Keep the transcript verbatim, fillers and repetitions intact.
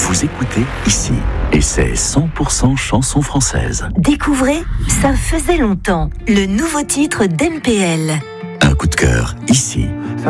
Vous écoutez ici, et c'est cent pour cent chanson française. Découvrez Ça faisait longtemps, le nouveau titre d'M P L. Un coup de cœur ici.